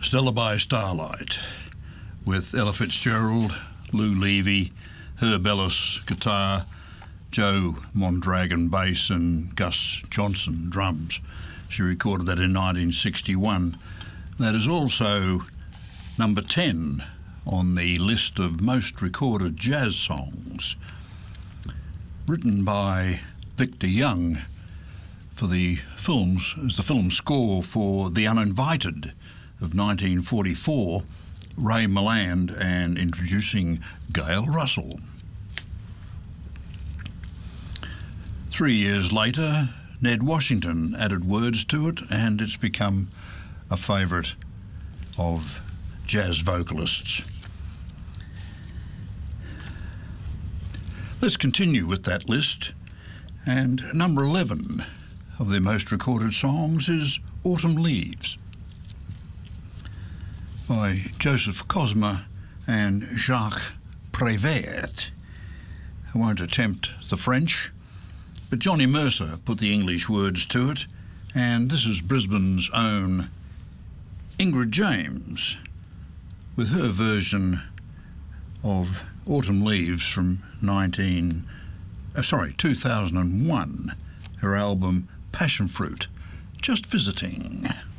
Stella by Starlight, with Ella Fitzgerald, Lou Levy, Herb Ellis guitar, Joe Mondragon bass and Gus Johnson drums. She recorded that in 1961. That is also number 10 on the list of most recorded jazz songs, written by Victor Young for the films, as the film score for The Uninvited of 1944, Ray Milland, and introducing Gail Russell. 3 years later, Ned Washington added words to it, and it's become a favourite of jazz vocalists. Let's continue with that list, and number 11 of their most recorded songs is Autumn Leaves by Joseph Cosma and Jacques Prévert. I won't attempt the French, but Johnny Mercer put the English words to it, and this is Brisbane's own Ingrid James with her version of Autumn Leaves from 2001, her album Passion Fruit, Just Visiting.